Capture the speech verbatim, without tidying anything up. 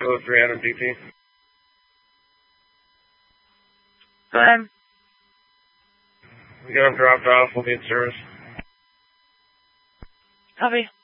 Kilo three hundred B P. Go ahead. We got him dropped off. We'll be in service. Copy.